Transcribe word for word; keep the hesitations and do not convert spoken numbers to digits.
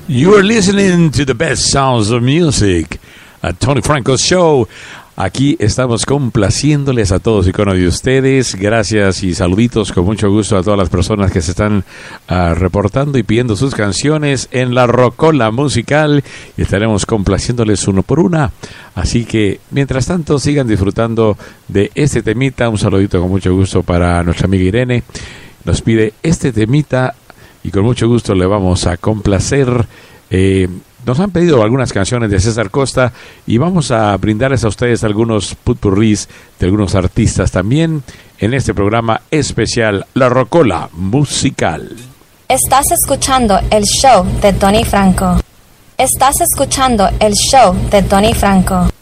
You are listening to the best sounds of music, a Tony Franco Show. Aquí estamos complaciéndoles a todos y cada uno de ustedes. Gracias y saluditos con mucho gusto a todas las personas que se están uh, reportando y pidiendo sus canciones en la Rocola Musical. Y estaremos complaciéndoles uno por una. Así que, mientras tanto, sigan disfrutando de este temita. Un saludito con mucho gusto para nuestra amiga Irene. Nos pide este temita y con mucho gusto le vamos a complacer. Eh... Nos han pedido algunas canciones de César Costa y vamos a brindarles a ustedes algunos putpurrís de algunos artistas también en este programa especial La Rocola Musical. Estás escuchando el show de Tony Franco. Estás escuchando el show de Tony Franco.